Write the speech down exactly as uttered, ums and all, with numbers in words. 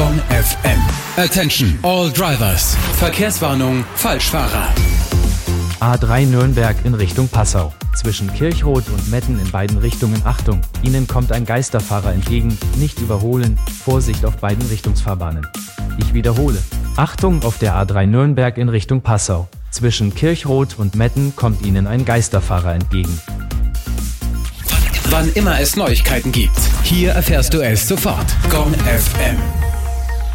Gong F M. Attention, all drivers. Verkehrswarnung, Falschfahrer. A drei Nürnberg in Richtung Passau. Zwischen Kirchroth und Metten in beiden Richtungen Achtung. Ihnen kommt ein Geisterfahrer entgegen. Nicht überholen. Vorsicht auf beiden Richtungsfahrbahnen. Ich wiederhole. Achtung auf der A drei Nürnberg in Richtung Passau. Zwischen Kirchroth und Metten kommt Ihnen ein Geisterfahrer entgegen. Wann immer es Neuigkeiten gibt, hier erfährst du es sofort. Gong F M.